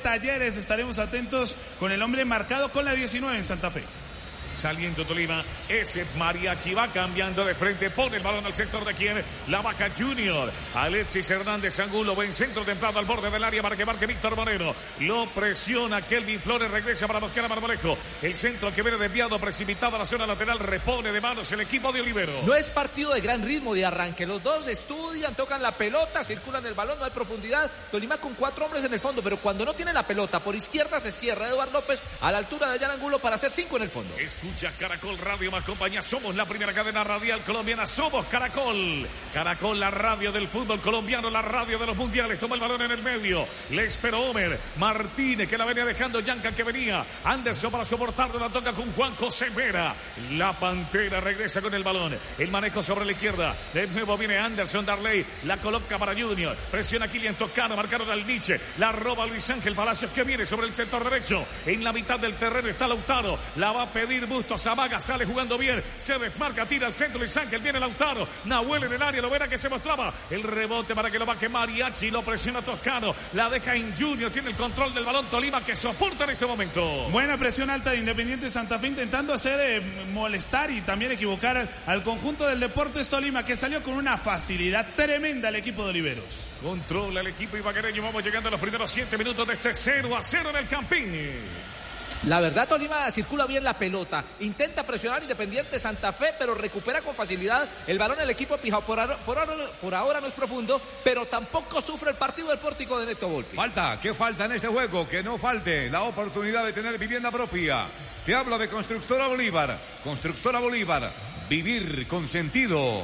Talleres. Estaremos atentos con el hombre marcado con la 19 en Santa Fe. Saliendo Tolima, ese Mariachi va cambiando de frente, pone el balón al sector de quien, la Vaca Junior. Alexis Hernández Angulo, buen centro templado al borde del área para que marque Víctor Moreno. Lo presiona Kelvin Flores, regresa para buscar a Marmolejo. El centro que viene desviado, precipitado a la zona lateral, repone de manos el equipo de Olivero. No es partido de gran ritmo de arranque, los dos estudian, tocan la pelota, circulan el balón, no hay profundidad. Tolima con 4 hombres en el fondo, pero cuando no tiene la pelota, por izquierda se cierra Eduardo López a la altura de Jan Angulo para hacer 5 en el fondo. Escucha Caracol Radio más compañía. Somos la primera cadena radial colombiana. Somos Caracol. Caracol, la radio del fútbol colombiano, la radio de los mundiales. Toma el balón en el medio. Le esperó Homer Martínez, que la venía dejando. Yanka, que venía. Anderson para soportarlo. La toca con Juan José Vera. La Pantera regresa con el balón. El manejo sobre la izquierda. De nuevo viene Anderson Darley. La coloca para Junior. Presiona Kylian Toscano. Marcaron al Nietzsche. La roba Luis Ángel Palacios, que viene sobre el sector derecho. En la mitad del terreno está Lautaro. La va a pedir Bustos. Zamaga sale jugando bien, se desmarca, tira al centro Luis Ángel, viene Lautaro, Nahuel en el área, lo verá que se mostraba, el rebote para que lo baje Mariachi, lo presiona Toscano, la deja en Junior, tiene el control del balón Tolima, que soporta en este momento. Buena presión alta de Independiente Santa Fe, intentando hacer molestar y también equivocar al conjunto del Deportes Tolima, que salió con una facilidad tremenda el equipo de Oliveros. Controla el equipo ibaguereño, vamos llegando a los primeros 7 minutos de este 0-0 en el Campín. La verdad, Tolima circula bien la pelota, intenta presionar Independiente Santa Fe, pero recupera con facilidad el balón el equipo de Pijao. Por ahora no es profundo, pero tampoco sufre el partido del Pórtico de Neto Volpi. ¿Qué falta en este juego? Que no falte la oportunidad de tener vivienda propia. Te hablo de Constructora Bolívar. Constructora Bolívar, vivir con sentido.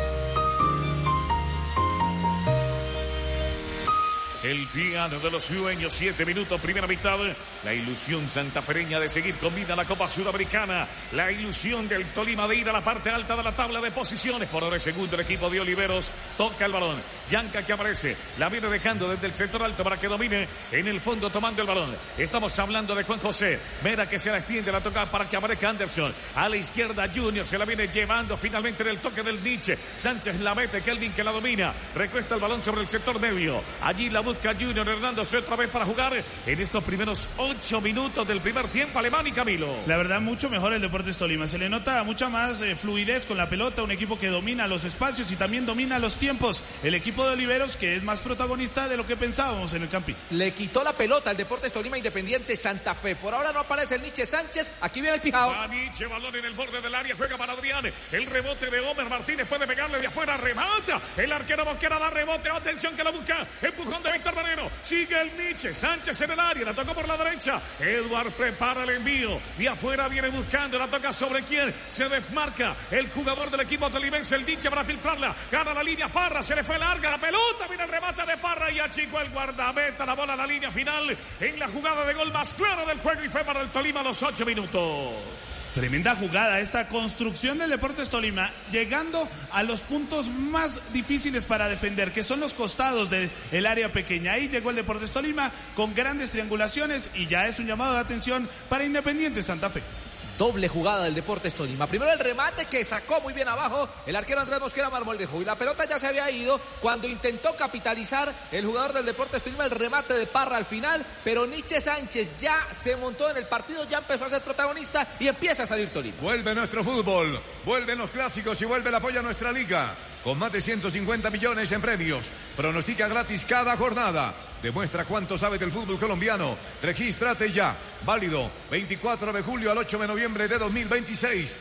El piano de los sueños, 7 minutos, primera mitad. La ilusión santafereña de seguir con vida la Copa Sudamericana. La ilusión del Tolima de ir a la parte alta de la tabla de posiciones. Por ahora el segundo el equipo de Oliveros. Toca el balón. Yanka, que aparece. La viene dejando desde el sector alto para que domine en el fondo tomando el balón. Estamos hablando de Juan José Mera, que se la extiende, la toca para que aparezca Anderson. A la izquierda Junior se la viene llevando finalmente en el toque del Nietzsche. Sánchez la mete, Kelvin que la domina. Recuesta el balón sobre el sector medio. Allí la busca Junior Hernández otra vez para jugar en estos primeros 8 minutos del primer tiempo. Alemán y Camilo. La verdad, mucho mejor el Deportes Tolima. Se le nota mucha más fluidez con la pelota. Un equipo que domina los espacios y también domina los tiempos. El equipo de Oliveros, que es más protagonista de lo que pensábamos en el Campín. Le quitó la pelota al Deportes Tolima Independiente Santa Fe. Por ahora no aparece el Nietzsche Sánchez. Aquí viene el Pijao. Nietzsche, balón en el borde del área. Juega para Adrián. El rebote de Homer Martínez puede pegarle de afuera. Remata. El arquero Mosquera da rebote. Atención que la busca. Empujón de Víctor Moreno. Sigue el Nietzsche. Sánchez en el área. La tocó por la derecha. Eduard prepara el envío. De afuera viene buscando. La toca sobre quién. Se desmarca el jugador del equipo tolimense. El Nietzsche para filtrarla. Gana la línea Parra. Se le fue larga la pelota. Viene el remate de Parra. Y achicó el guardameta. La bola a la línea final. En la jugada de gol más clara del juego. Y fue para el Tolima a los 8 minutos. Tremenda jugada, esta construcción del Deportes Tolima, llegando a los puntos más difíciles para defender, que son los costados del área pequeña. Ahí llegó el Deportes Tolima con grandes triangulaciones y ya es un llamado de atención para Independiente Santa Fe. Doble jugada del Deportes Tolima. Primero el remate que sacó muy bien abajo el arquero Andrés Mosquera Marmolejo. Y la pelota ya se había ido cuando intentó capitalizar el jugador del Deportes Tolima el remate de Parra al final. Pero Nietzsche Sánchez ya se montó en el partido, ya empezó a ser protagonista y empieza a salir Tolima. Vuelve nuestro fútbol, vuelven los clásicos y vuelve el apoyo a nuestra liga. Con más de 150 millones en premios. Pronostica gratis cada jornada. Demuestra cuánto sabe del fútbol colombiano. Regístrate ya. Válido 24 de julio al 8 de noviembre de 2026.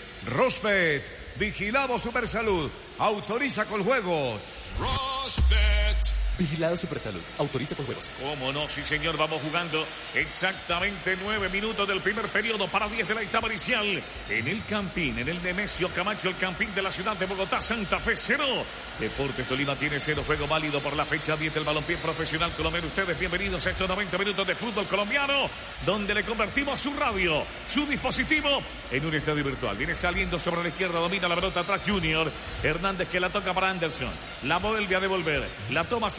Rosbet. Vigilado Supersalud. Autoriza con juegos. Rosbet. Vigilado Supersalud. Autoriza por juegos. ¿Cómo no? Sí, señor. Vamos jugando exactamente 9 minutos del primer periodo para 10 de la etapa inicial. En el Campín, en el Nemesio Camacho, el Campín de la ciudad de Bogotá, Santa Fe 0. Deportes Tolima tiene 0. Juego válido por la fecha 10 del balompié profesional colombiano. Ustedes bienvenidos a estos 90 minutos de fútbol colombiano, donde le convertimos su radio, su dispositivo, en un estadio virtual. Viene saliendo sobre la izquierda, domina la pelota atrás Junior Hernández, que la toca para Anderson. La vuelve a devolver. La toma hacia la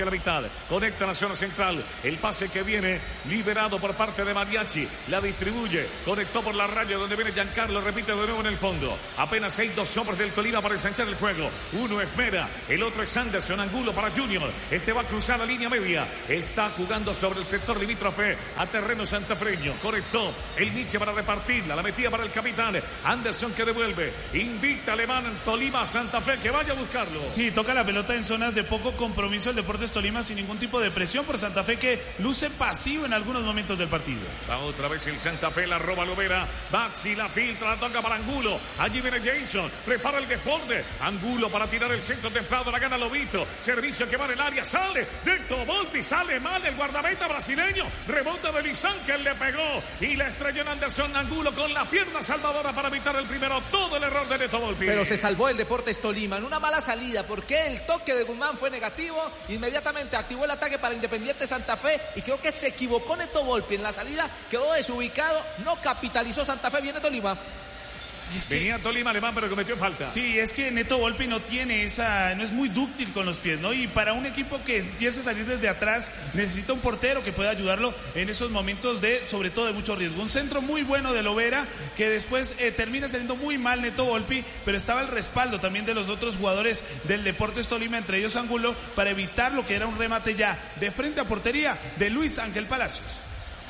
la mitad. Conecta la zona central. El pase que viene liberado por parte de Mariachi. La distribuye. Conectó por la raya donde viene Giancarlo. Repite de nuevo en el fondo. Apenas hay 2 hombres del Tolima para ensanchar el juego. Uno es Mera. El otro es Anderson. Angulo para Junior. Este va a cruzar la línea media. Está jugando sobre el sector limítrofe a terreno santafreño. Conectó el Nietzsche para repartirla. La metía para el capitán. Anderson que devuelve. Invicta Alemán Tolima Santa Fe que vaya a buscarlo. Sí, toca la pelota en zonas de poco compromiso el Deportes Tolima sin ningún tipo de presión por Santa Fe que luce pasivo en algunos momentos del partido. Va otra vez el Santa Fe, la roba Lovera. Bazzi la filtra, la toca para Angulo. Allí viene Jason. Prepara el desborde. Angulo para tirar el centro templado. La gana Lobito. Servicio que va en el área. Sale. Neto Volpi. Sale mal el guardameta brasileño. Rebota de Luis Ángel. Le pegó. Y le estrelló en Anderson Angulo con la pierna salvadora para evitar el primero. Todo el error de Neto Volpi. Pero se salvó el Deportes Tolima en una mala salida porque el toque de Guzmán fue negativo. Inmediatamente activó el ataque para Independiente Santa Fe y creo que se equivocó Neto Volpi en la salida. Quedó desubicado. No capitalizó Santa Fe. Viene Tolima. Venía Tolima Alemán, pero cometió falta. Sí, es que Neto Volpi no tiene no es muy dúctil con los pies, ¿no? Y para un equipo que empieza a salir desde atrás, necesita un portero que pueda ayudarlo en esos momentos sobre todo de mucho riesgo. Un centro muy bueno de Lovera, que después termina saliendo muy mal Neto Volpi, pero estaba el respaldo también de los otros jugadores del Deportes Tolima, entre ellos Angulo, para evitar lo que era un remate ya de frente a portería de Luis Ángel Palacios.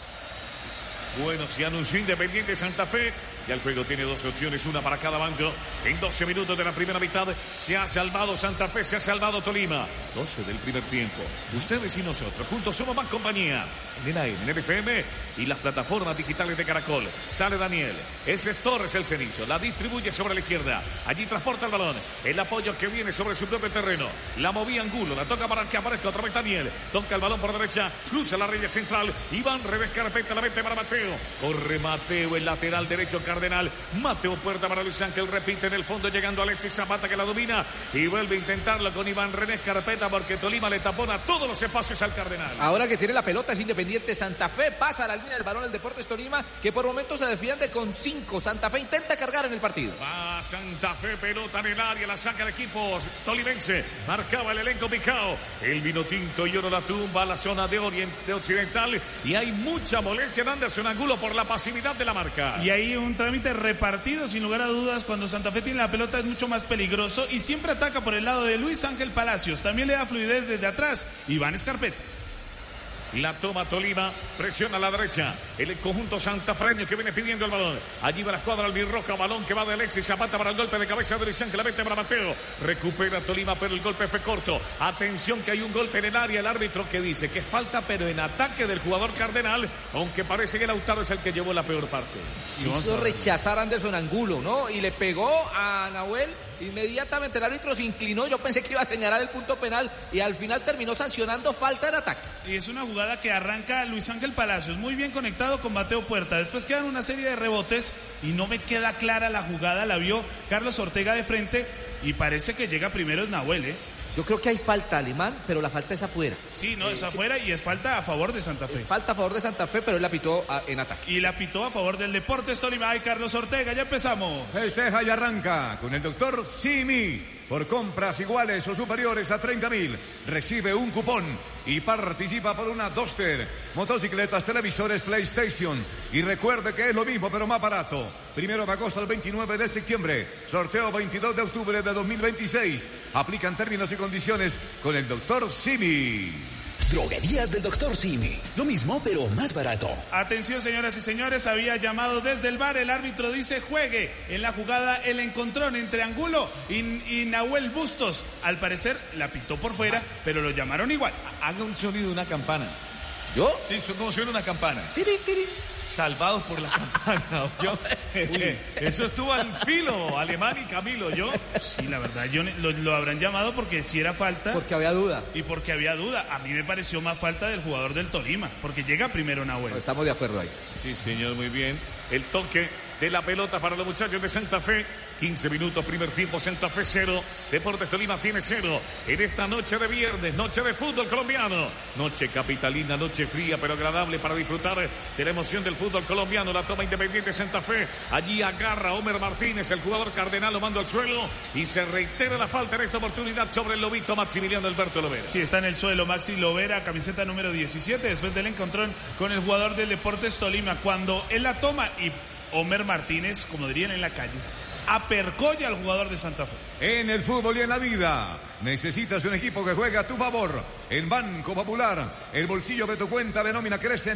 Bueno, se anunció Independiente Santa Fe. Ya el juego tiene 2 opciones, una para cada bando. En 12 minutos de la primera mitad se ha salvado Santa Fe, se ha salvado Tolima. 12 del primer tiempo. Ustedes y nosotros, juntos somos más compañía. En el AM, en el FM y las plataformas digitales de Caracol. Sale Daniel. Ese es Torres el Cenizo. La distribuye sobre la izquierda. Allí transporta el balón. El apoyo que viene sobre su propio terreno. La movía Angulo. La toca para que aparezca otra vez Daniel. Toca el balón por derecha. Cruza la raya central. Iván Reves Carpeta la mete para Mateo. Corre Mateo, el lateral derecho Cardenal. Mateo Puerta para Luis Ángel. Repite en el fondo llegando Alexis Zapata que la domina. Y vuelve a intentarlo con Iván Reves Carpeta porque Tolima le tapona todos los espacios al Cardenal. Ahora que tiene la pelota es Independiente Santa Fe. Pasa a la línea del balón el Deportes Tolima que por momentos se defiende con 5. Santa Fe intenta cargar en el partido. Va Santa Fe, pelota en el área. La saca el equipo tolimense. Marcaba el elenco Picao. El vino tinto y oro la tumba a la zona de occidental. Y hay mucha molestia en Anderson Angulo por la pasividad de la marca. Y hay un trámite repartido sin lugar a dudas. Cuando Santa Fe tiene la pelota es mucho más peligroso y siempre ataca por el lado de Luis Ángel Palacios. También le da fluidez desde atrás Iván Escarpeta. La toma Tolima, presiona a la derecha. El conjunto santafreño que viene pidiendo el balón. Allí va la escuadra albirroja, balón que va de Alexis Zapata para el golpe de cabeza de Luis Ángel, la mete para Mateo. Recupera Tolima, pero el golpe fue corto. Atención que hay un golpe en el área. El árbitro que dice que falta, pero en ataque del jugador Cardenal, aunque parece que Lautaro es el que llevó la peor parte. Sí, hizo rechazar a Anderson Angulo, ¿no? Y le pegó a Nahuel. Inmediatamente el árbitro se inclinó. Yo pensé que iba a señalar el punto penal y al final terminó sancionando falta en ataque. Y es una jugada que arranca Luis Ángel Palacios, muy bien conectado con Mateo Puerta. Después quedan una serie de rebotes y no me queda clara la jugada. La vio Carlos Ortega de frente y parece que llega primero es Nahuel, ¿eh? Yo creo que hay falta Alemán, pero la falta es afuera. Sí, no, es afuera y es falta a favor de Santa Fe. Falta a favor de Santa Fe, pero él la pitó en ataque. Y la pitó a favor del Deportes Tolima. Ay, Carlos Ortega, ya empezamos. Festeja y arranca con el doctor Simi. Por compras iguales o superiores a 30.000, recibe un cupón y participa por una Duster, motocicletas, televisores, PlayStation. Y recuerde que es lo mismo, pero más barato. 1 de agosto al 29 de septiembre. Sorteo 22 de octubre de 2026. Aplican términos y condiciones con el doctor Simi. Droguerías del Dr. Simi. Lo mismo, pero más barato. Atención, señoras y señores, había llamado desde el bar. El árbitro dice juegue. En la jugada el encontrón entre Angulo y Nahuel Bustos. Al parecer la pitó por fuera, pero lo llamaron igual. Haga un sonido de una campana. ¿Yo? Sí, como suena una campana. Tiri, tiri. Salvados por la campana. Yo, eso estuvo al filo, Alemán y Camilo, yo. Sí, la verdad, lo habrán llamado porque si era falta. Porque había duda. Y porque había duda. A mí me pareció más falta del jugador del Tolima, porque llega primero Nahuel. Estamos de acuerdo ahí. Sí, señor, muy bien. El toque de la pelota para los muchachos de Santa Fe. 15 minutos, primer tiempo, Santa Fe 0, Deportes Tolima tiene 0. En esta noche de viernes, noche de fútbol colombiano, noche capitalina, noche fría pero agradable para disfrutar de la emoción del fútbol colombiano. La toma Independiente Santa Fe, allí agarra Homer Martínez, el jugador cardenal lo manda al suelo y se reitera la falta en esta oportunidad sobre el lobito Maximiliano Alberto Lovera. Sí, está en el suelo Maxi Lovera, camiseta número 17, después del encontrón con el jugador del Deportes Tolima. Cuando él la toma y Homer Martínez, como dirían en la calle, apercolla al jugador de Santa Fe. En el fútbol y en la vida, necesitas un equipo que juegue a tu favor. En Banco Popular, el bolsillo de tu cuenta de nómina crece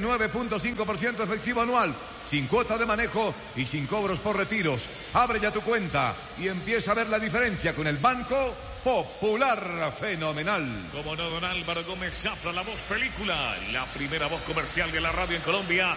9.5% efectivo anual, sin cuota de manejo y sin cobros por retiros. Abre ya tu cuenta y empieza a ver la diferencia con el Banco Popular. Fenomenal. Como no, don Álvaro Gómez Zafra, la voz película, la primera voz comercial de la radio en Colombia.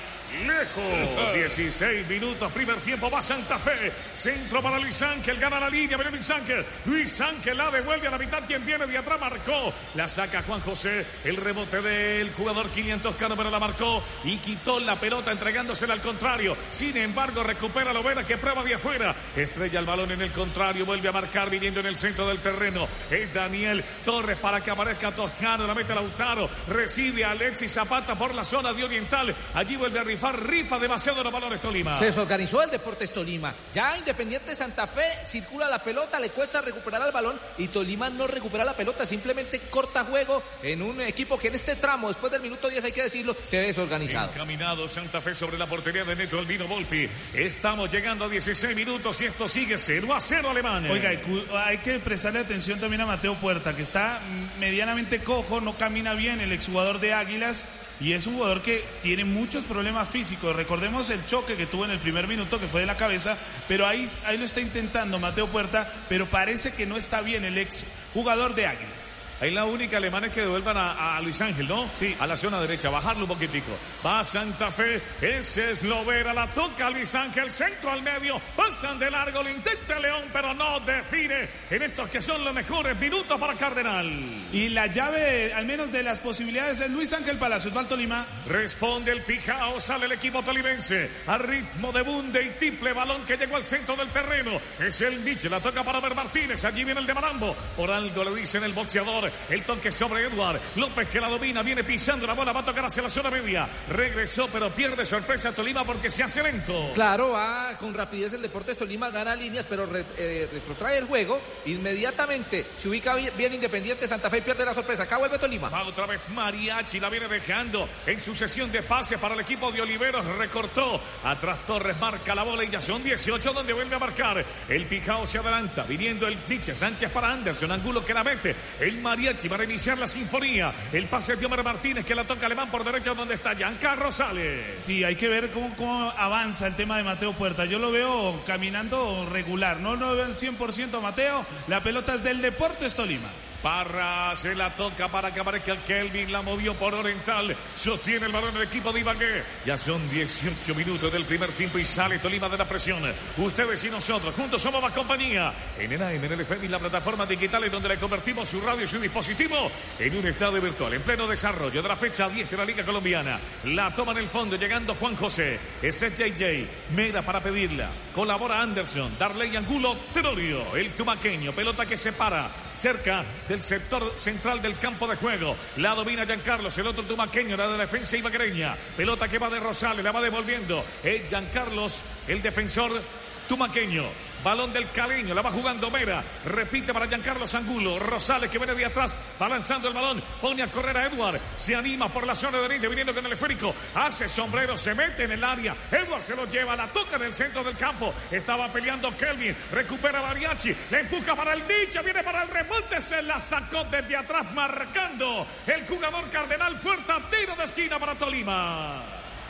Lejos, 16 minutos, primer tiempo, va Santa Fe. Centro para Luis Ángel, gana la línea, viene Luis Ángel. Luis Ángel la devuelve a la mitad, quien viene de atrás marcó. La saca Juan José, el rebote del jugador Kylian Toscano, pero la marcó y quitó la pelota entregándosela al contrario. Sin embargo, recupera Lovera que prueba de afuera. Estrella el balón en el contrario, vuelve a marcar viniendo en el centro del terreno. Es Daniel Torres para que aparezca Toscano, la mete Lautaro, recibe a Alexis Zapata por la zona de Oriental. Allí vuelve a rifa demasiado los balones Tolima. Se desorganizó el Deportes Tolima. Ya Independiente Santa Fe circula la pelota, le cuesta recuperar el balón y Tolima no recupera la pelota, simplemente corta juego en un equipo que en este tramo, después del minuto 10 hay que decirlo, se ve desorganizado. Encaminado Santa Fe sobre la portería de Neto Albino Volpi. Estamos llegando a 16 minutos y esto sigue 0-0 Alemania. Oiga, hay que prestarle atención también a Mateo Puerta, que está medianamente cojo, no camina bien, el exjugador de Águilas, y es un jugador que tiene muchos problemas físicos. Recordemos el choque que tuvo en el primer minuto, que fue de la cabeza, pero ahí lo está intentando Mateo Puerta, pero parece que no está bien el exjugador de Águilas. Ahí la única alemana es que devuelvan a Luis Ángel, ¿no? Sí. A la zona derecha, bajarlo un poquitico. Va Santa Fe, ese es Lovera, la toca Luis Ángel, centro al medio, pasan de largo, lo intenta León, pero no define en estos que son los mejores minutos para Cardenal. Y la llave, al menos de las posibilidades, es Luis Ángel Palacios, va al Tolima. Responde el Pijao, sale el equipo tolimense, a ritmo de bunde y triple balón que llegó al centro del terreno. Es el Nietzsche, la toca para Ver Martínez, allí viene el de Marambo, por algo le dicen el boxeador. El toque sobre Edward López que la domina, viene pisando la bola, va a tocar hacia la zona media. Regresó, pero pierde sorpresa Tolima porque se hace lento. Claro, va con rapidez el Deportes Tolima, gana líneas, pero retrotrae el juego. Inmediatamente se ubica bien Independiente Santa Fe y pierde la sorpresa. Acá vuelve Tolima. Va otra vez Mariachi, la viene dejando en sucesión de pases para el equipo de Oliveros. Recortó, atrás Torres marca la bola y ya son 18 donde vuelve a marcar. El Pijao se adelanta, viniendo el Nietzsche, Sánchez para Anderson, Angulo que la mete. El Mariachi va a iniciar la sinfonía. El pase de Homer Martínez que la toca Alemán por derecha donde está Giancarlo Rosales. Sí, hay que ver cómo avanza el tema de Mateo Puerta. Yo lo veo caminando regular. No veo el 100% a Mateo. La pelota es del Deportes Tolima. Parra se la toca para que aparezca el Kelvin, la movió por Oriental, sostiene el balón el equipo de Ibagué. Ya son 18 minutos del primer tiempo y sale Tolima de la presión. Ustedes y nosotros, juntos somos más compañía. En el AM, en el FM y la plataforma digital en donde le convertimos su radio y su dispositivo en un estadio virtual, en pleno desarrollo de la fecha 10 de la Liga Colombiana. La toma en el fondo, llegando Juan José. Ese es JJ, Mera para pedirla. Colabora Anderson, Darley Angulo, Terorio, el tumaqueño, pelota que se para cerca del sector central del campo de juego. La domina Giancarlos, el otro tumaqueño, la de la defensa ibaguereña. Pelota que va de Rosales, la va devolviendo. Es Giancarlos, el defensor tumaqueño. Balón del caleño, la va jugando Mera. Repite para Giancarlos Angulo. Rosales que viene de atrás, va lanzando el balón. Pone a correr a Edward. Se anima por la zona derecha, viniendo con el esférico. Hace sombrero, se mete en el área. Edward se lo lleva, la toca en el centro del campo. Estaba peleando Kelvin. Recupera Mariachi. Le empuja para el Nietzsche. Viene para el remonte. Se la sacó desde atrás, marcando el jugador Cardenal Puerta. Tiro de esquina para Tolima.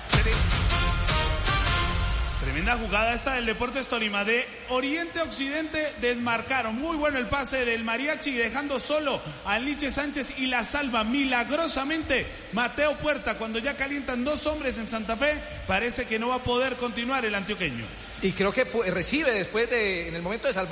Tremenda jugada esta del Deportes Tolima. De oriente a occidente desmarcaron. Muy bueno el pase del Mariachi, dejando solo a Nietzsche Sánchez y la salva milagrosamente Mateo Puerta. Cuando ya calientan dos hombres en Santa Fe, parece que no va a poder continuar el antioqueño. Y creo que recibe después en el momento de salvar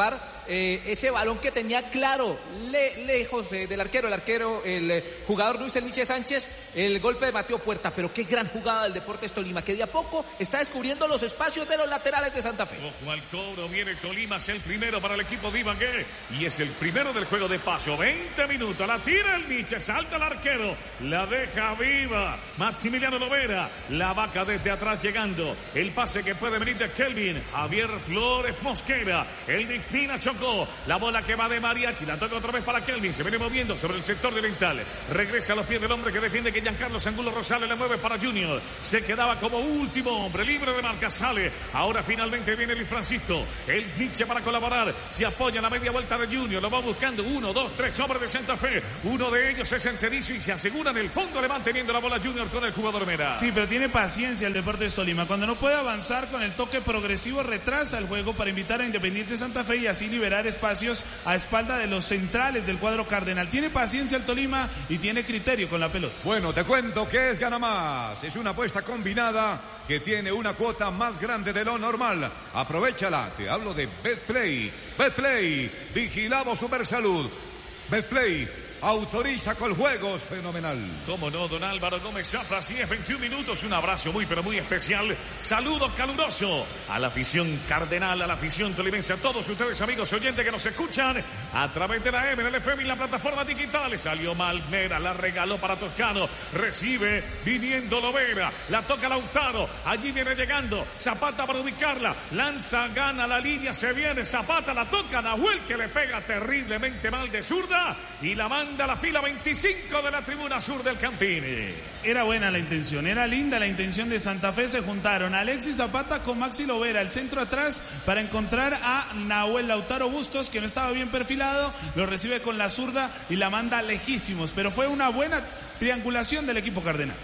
ese balón que tenía claro, lejos del arquero, el jugador Luis Elmiche Sánchez, el golpe de Mateo Puerta. Pero qué gran jugada del Deportes Tolima, que de a poco está descubriendo los espacios de los laterales de Santa Fe. Ojo al cobro, viene Tolima, es el primero para el equipo de Ibagué y es el primero del juego de paso. 20 minutos, la tira el Miche, salta el arquero, la deja viva Maximiliano Lovera, la vaca desde atrás llegando, el pase que puede venir de Kelvin, Javier Flores Mosquera, el de Pina chocó, la bola que va de Mariachi, la toca otra vez para Kelvin, se viene moviendo sobre el sector oriental, regresa a los pies del hombre que defiende, que Giancarlo Angulo Rosales, le mueve para Junior, se quedaba como último hombre, libre de marca, sale, ahora finalmente viene Luis Francisco, el Miche para colaborar, se apoya en la media vuelta de Junior, lo va buscando, 1, 2, 3 hombres de Santa Fe, uno de ellos es Encerizo y se asegura en el fondo, le van teniendo la bola Junior con el jugador Mera. Sí, pero tiene paciencia el Deportes Tolima, cuando no puede avanzar con el toque progresivo, retrasa el juego para invitar a Independiente Santa Fe y así liberar espacios a espalda de los centrales del cuadro cardenal. Tiene paciencia el Tolima y tiene criterio con la pelota. Bueno, te cuento que es Gana Más. Es una apuesta combinada que tiene una cuota más grande de lo normal. Aprovechala. Te hablo de Betplay. Betplay. Vigilamos Supersalud. Betplay. Autoriza con juegos, fenomenal. Cómo no, don Álvaro Gómez Zafra, así es, 21 minutos, un abrazo muy pero muy especial, saludo caluroso a la afición cardenal, a la afición tolimense, a todos ustedes amigos oyentes que nos escuchan a través de la M, del FM y la plataforma digital. Salió Malmera, la regaló para Toscano, recibe viniendo Lovera, la toca Lautaro, allí viene llegando Zapata para ubicarla, lanza, gana la línea, se viene Zapata, la toca Nahuel que le pega terriblemente mal de zurda y la manda a la fila 25 de la tribuna sur del Campini. Era buena la intención, era linda la intención de Santa Fe. Se juntaron Alexis Zapata con Maxi Lovera, el centro atrás para encontrar a Nahuel Lautaro Bustos, que no estaba bien perfilado, lo recibe con la zurda y la manda lejísimos, pero fue una buena triangulación del equipo cardenal.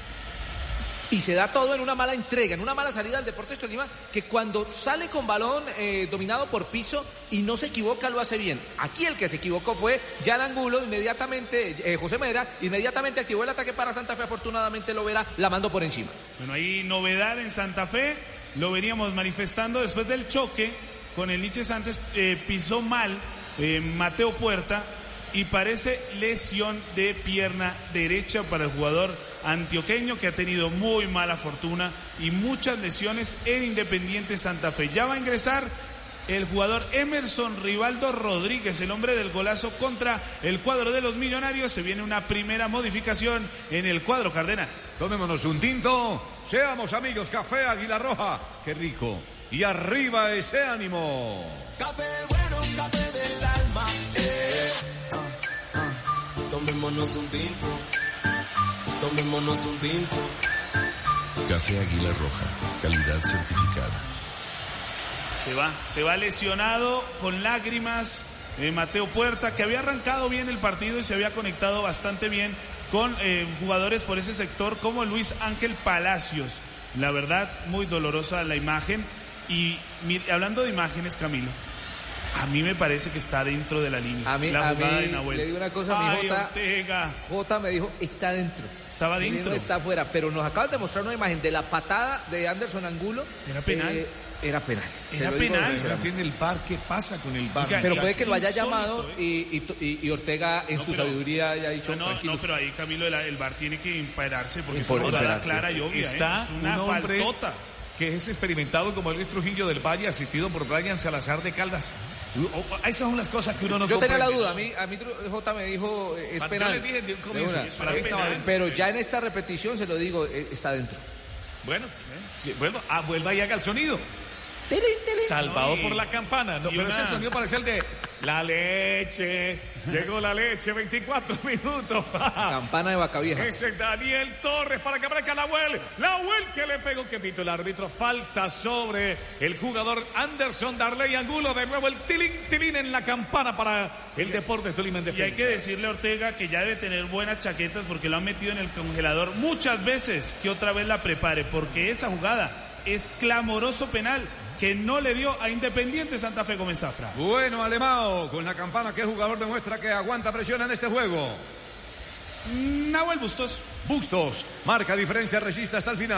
Y se da todo en una mala entrega, en una mala salida del Deportes Tolima, que cuando sale con balón dominado por piso y no se equivoca, lo hace bien. Aquí el que se equivocó fue Jan Angulo, inmediatamente, José Mera, inmediatamente activó el ataque para Santa Fe, afortunadamente Lovera la mandó por encima. Bueno, hay novedad en Santa Fe, lo veníamos manifestando después del choque con el Nietzsche Santos, pisó mal Mateo Puerta y parece lesión de pierna derecha para el jugador antioqueño, que ha tenido muy mala fortuna y muchas lesiones en Independiente Santa Fe. Ya va a ingresar el jugador Emerson Rivaldo Rodríguez, el hombre del golazo contra el cuadro de los Millonarios. Se viene una primera modificación en el cuadro cardenal. Tomémonos un tinto, seamos amigos, Café Águila Roja, qué rico, y arriba ese ánimo. Café bueno, café del alma. Tomémonos un tinto. Tomémonos un tinto. Café Águila Roja, calidad certificada. Se va lesionado con lágrimas Mateo Puerta, que había arrancado bien el partido y se había conectado bastante bien con jugadores por ese sector como Luis Ángel Palacios. La verdad, muy dolorosa la imagen. Y hablando de imágenes, Camilo, a mí me parece que está dentro de la línea. A mí, de Nahuel. Le digo una cosa a mi Jota. Ortega. Jota me dijo, está dentro. Estaba dentro. No está afuera, pero nos acaban de mostrar una imagen de la patada de Anderson Angulo. Era penal. Era penal. Era penal. Pero tiene el VAR, ¿qué pasa con el VAR? Pero puede que lo haya llamado y Ortega en su sabiduría haya dicho tranquilo. No, pero ahí Camilo, el VAR tiene que impararse porque es una jugada clara y obvia. Está es una faltota. Que es experimentado como Luis Trujillo del Valle, asistido por Brian Salazar de Caldas. Esas son las cosas que uno no comprende. Yo tenía la duda, a mí Jota me dijo es penal. Yo le dije de un comienzo, para mí estaba dentro. Pero ya en esta repetición se lo digo, está dentro. Bueno, vuelva y haga el sonido. Salvado por la campana. No, pero ese sonido parece el de la leche. Llegó la leche, 24 minutos. Campana de Vaca Vieja. Ese es Daniel Torres para que aparezca Nahuel. Nahuel que le pegó, que pito el árbitro. Falta sobre el jugador Anderson Darley Angulo. De nuevo el tilín en la campana para el Deportes Tolima en defensa. Y hay que decirle a Ortega que ya debe tener buenas chaquetas porque lo han metido en el congelador muchas veces, que otra vez la prepare, porque esa jugada es clamoroso penal que no le dio a Independiente Santa Fe Gómez Zafra. Bueno, Alemão, con la campana, ¿qué jugador demuestra que aguanta presión en este juego? Nahuel Bustos. Bustos, marca diferencia, resiste hasta el final.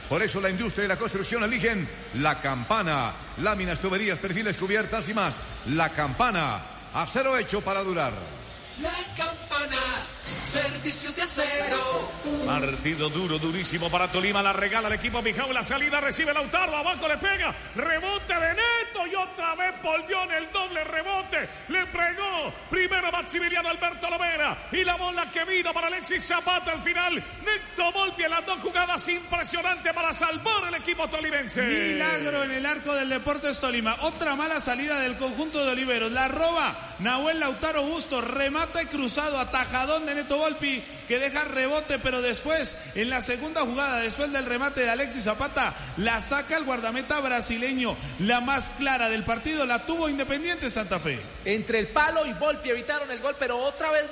Por eso la industria y la construcción eligen La Campana. Láminas, tuberías, perfiles, cubiertas y más. La Campana. Acero hecho para durar. La Campana, servicio de acero. Partido duro, durísimo para Tolima. La regala el equipo Mijao. La salida recibe Lautaro. Abajo le pega. Rebote de Neto. Y otra vez volvió en el doble rebote. Le pegó. Primero Maximiliano Alberto Lovera. Y la bola que vino para Alexis Zapata al final. Neto Volpi en las dos jugadas impresionantes para salvar el equipo tolimense. Milagro en el arco del Deportes Tolima. Otra mala salida del conjunto de Oliveros. La roba Nahuel Lautaro Bustos. Remata cruzado, atajadón de Neto Volpi, que deja rebote, pero después, en la segunda jugada, después del remate de Alexis Zapata, la saca el guardameta brasileño. La más clara del partido la tuvo Independiente Santa Fe. Entre el palo y Volpi evitaron el gol, pero otra vez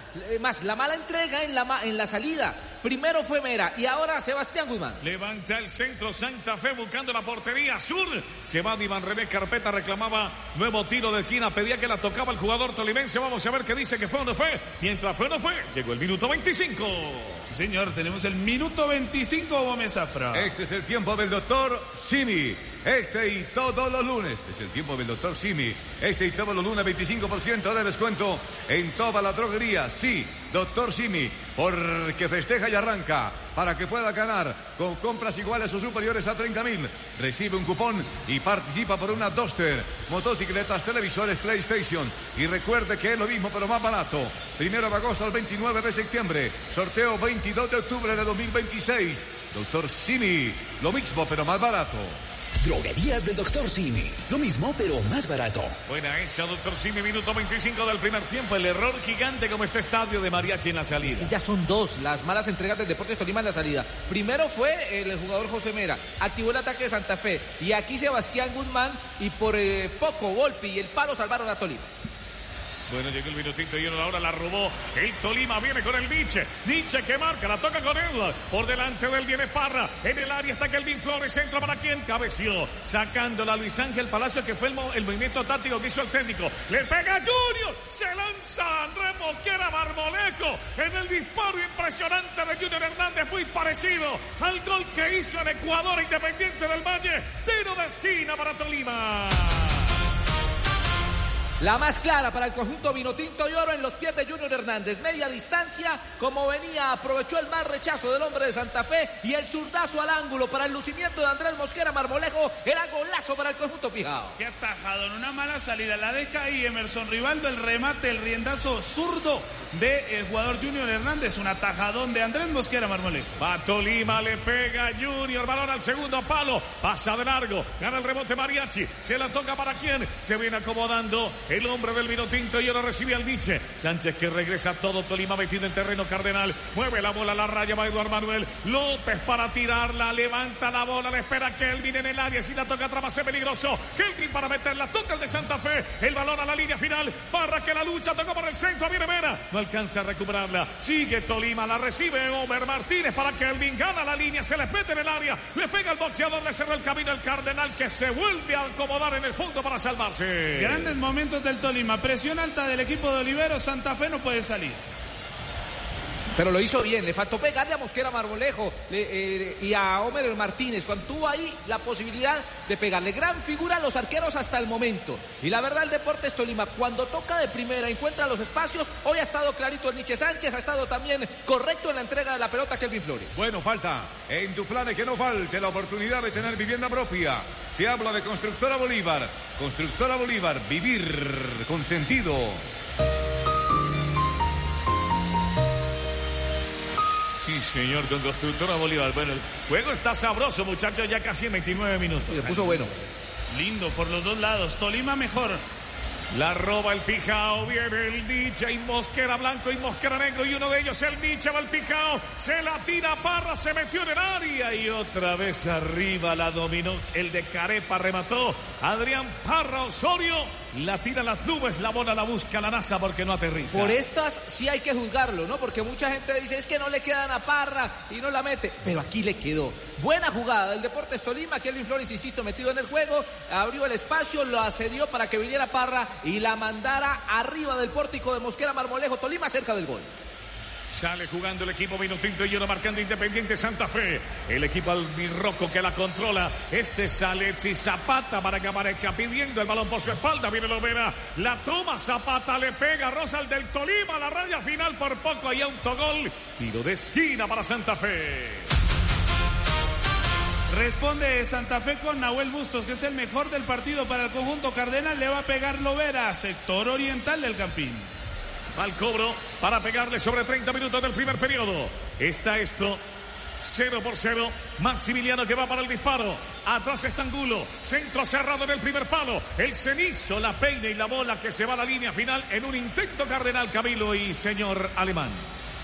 más la mala entrega en la salida. Primero fue Mera y ahora Sebastián Guzmán. Levanta el centro Santa Fe buscando la portería sur. Se va Iván René Carpeta, reclamaba nuevo tiro de esquina, pedía que la tocaba el jugador tolimense. Vamos a ver qué dice, que fue o no fue. Mientras fue o no fue, llegó el minuto 25. Sí, señor, tenemos el minuto 25, Gómez Zafra. Este es el tiempo del doctor Simi. Este y todos los lunes. Es el tiempo del doctor Simi. Este y todos los lunes, 25% de descuento en toda la droguería. Sí, doctor Simi, porque festeja y arranca para que pueda ganar con compras iguales o superiores a 30.000. Recibe un cupón y participa por una Duster, motocicletas, televisores, PlayStation. Y recuerde que es lo mismo pero más barato. 1 de agosto al 29 de septiembre. Sorteo 22 de octubre de 2026. Doctor Simi, lo mismo pero más barato. Droguerías del Dr. Simi. Lo mismo, pero más barato. Buena esa, doctor Simi, minuto 25 del primer tiempo. El error gigante como este estadio de Mariachi en la salida. Es que ya son dos las malas entregas del Deportes Tolima en la salida. Primero fue el jugador José Mera. Activó el ataque de Santa Fe. Y aquí Sebastián Guzmán. Y por poco Volpi y el palo salvaron a Tolima. Bueno, llegó el minutito y ahora la robó el Tolima, viene con el Nietzsche que marca, la toca con Edward, por delante del viene Parra, en el área está Kelvin Flores, centro para quien cabeció, sacándola Luis Ángel Palacio, que fue el movimiento táctico que hizo el técnico, le pega Junior, se lanza Andrés Mosquera Marmolejo, en el disparo impresionante de Junior Hernández, muy parecido al gol que hizo en Ecuador Independiente del Valle, tiro de esquina para Tolima. La más clara para el conjunto vinotinto y oro en los pies de Junior Hernández. Media distancia, como venía, aprovechó el mal rechazo del hombre de Santa Fe y el zurdazo al ángulo para el lucimiento de Andrés Mosquera Marmolejo. Era golazo para el conjunto Pijao. Qué atajado, en una mala salida. La deja ahí Emerson Rivaldo, el remate, el riendazo zurdo del jugador Junior Hernández. Un atajadón de Andrés Mosquera Marmolejo. Va Tolima, le pega Junior, balón al segundo palo, pasa de largo, gana el rebote Mariachi, se la toca para quién, se viene acomodando el hombre del vino tinto y ahora recibe al Nietzsche. Sánchez que regresa todo Tolima metido en terreno cardenal. Mueve la bola a la raya, va Eduardo Manuel López para tirarla. Levanta la bola, le espera Kelvin en el área. Si la toca atrás va a ser peligroso. Kelvin para meterla, toca el de Santa Fe. El balón a la línea final. Barra que la lucha, tocó por el centro, viene Mera. No alcanza a recuperarla. Sigue Tolima, la recibe Omer Martínez para Kelvin. Gana la línea, se le mete en el área. Le pega el boxeador, le cerró el camino al Cardenal, que se vuelve a acomodar en el fondo para salvarse. Grandes momentos del Tolima. Presión alta del equipo de Oliveros. Santa Fe no puede salir. Pero lo hizo bien, le faltó pegarle a Mosquera Marmolejo y a Omer Martínez cuando tuvo ahí la posibilidad de pegarle. Gran figura a los arqueros hasta el momento. Y la verdad, el Deportes Tolima, cuando toca de primera, encuentra los espacios. Hoy ha estado clarito el Nietzsche Sánchez, ha estado también correcto en la entrega de la pelota Kelvin Flores. Bueno, falta en tu plan que no falte la oportunidad de tener vivienda propia. Te habla de Constructora Bolívar. Constructora Bolívar, vivir con sentido. Sí, señor, con Constructora Bolívar. Bueno, el juego está sabroso, muchachos, ya casi en 29 minutos. Se puso bueno. Lindo por los dos lados. Tolima mejor. La roba el Pijao, viene el Nietzsche y Mosquera blanco y Mosquera negro y uno de ellos el Nietzsche va el Pijao, se la tira Parra, se metió en el área y otra vez arriba la dominó el de Carepa, remató Adrián Parra Osorio, la tira a las nubes, la bola la busca la NASA porque no aterriza. Por estas sí hay que juzgarlo, ¿no? Porque mucha gente dice es que no le quedan a Parra y no la mete, pero aquí le quedó. Buena jugada del Deportes Tolima, Kelvin Flores, insisto, metido en el juego, abrió el espacio, lo accedió para que viniera Parra y la mandara arriba del pórtico de Mosquera Marmolejo. Tolima cerca del gol. Sale jugando el equipo minutito y uno marcando Independiente Santa Fe. El equipo albirrojo que la controla. Este es Alexis Zapata para que aparezca pidiendo el balón por su espalda. Viene Lovera. La toma Zapata. Le pega Rosal del Tolima. La raya final por poco. Hay autogol. Tiro de esquina para Santa Fe. Responde Santa Fe con Nahuel Bustos, que es el mejor del partido para el conjunto cardenal. Le va a pegar Lovera, sector oriental del Campín. Al cobro para pegarle sobre 30 minutos del primer periodo. Está esto 0-0. Maximiliano que va para el disparo. Atrás está Angulo. Centro cerrado en el primer palo. El cenizo, la peina y la bola que se va a la línea final en un intento Cardenal, Camilo y señor Alemán.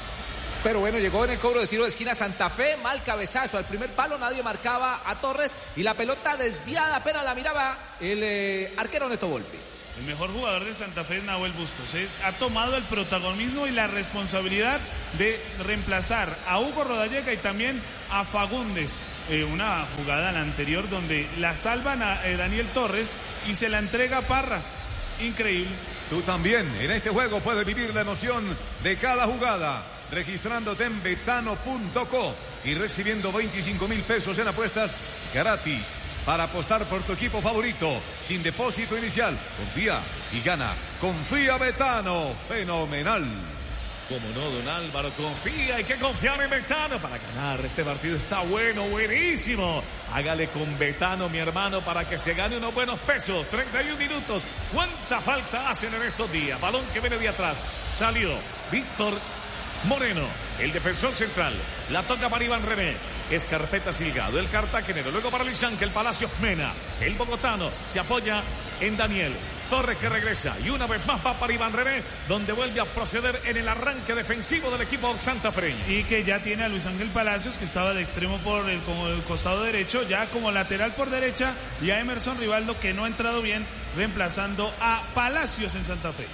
Pero bueno, llegó en el cobro de tiro de esquina Santa Fe, mal cabezazo al primer palo, nadie marcaba a Torres y la pelota desviada, apenas la miraba el arquero Neto Volpi. El mejor jugador de Santa Fe es Nahuel Bustos. Ha tomado el protagonismo y la responsabilidad de reemplazar a Hugo Rodallega y también a Fagundes. Una jugada la anterior donde la salvan a Daniel Torres y se la entrega a Parra. Increíble. Tú también en este juego puedes vivir la emoción de cada jugada, registrándote en betano.co y recibiendo 25,000 pesos en apuestas gratis para apostar por tu equipo favorito sin depósito inicial. Confía y gana. Confía Betano. Fenomenal. Como no, don Álvaro, confía, hay que confiar en Betano para ganar. Este partido está bueno, buenísimo. Hágale con Betano, mi hermano, para que se gane unos buenos pesos. 31 minutos. ¿Cuánta falta hacen en estos días? Balón que viene de atrás. Salió Víctor Moreno, el defensor central. La toca para Iván René. Escarpeta Silgado, el cartagenero. Luego para Luis Ángel Palacios Mena. El bogotano se apoya en Daniel Torres, que regresa. Y una vez más va para Iván René, donde vuelve a proceder en el arranque defensivo del equipo santafereño. Y que ya tiene a Luis Ángel Palacios, que estaba de extremo por el costado derecho, ya como lateral por derecha. Y a Emerson Rivaldo, que no ha entrado bien, reemplazando a Palacios en Santa Fe.